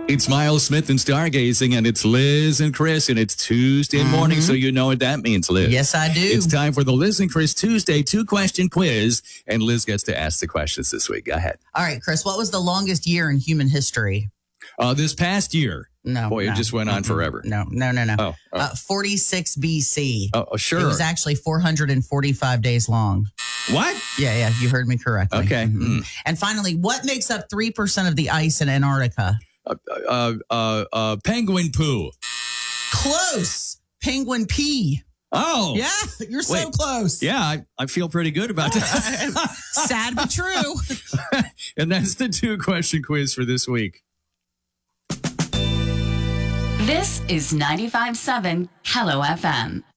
It's Miles Smith and Stargazing, and it's Liz and Chris, and it's Tuesday morning, so you know what that means, Liz. Yes, I do. It's time for the Liz and Chris Tuesday 2-question quiz, and Liz gets to ask the questions this week. Go ahead. All right, Chris, what was the longest year in human history? This past year. No. Boy, it just went on forever. No. 46 BC. Oh, sure. It was actually 445 days long. What? Yeah, you heard me correctly. Okay. And finally, what makes up 3% of the ice in Antarctica? Penguin poo. Close. Penguin pee. Oh. Yeah, you're so close. Yeah, I feel pretty good about that. Sad but true. And that's the 2-question quiz for this week. This is 95.7 Hello FM.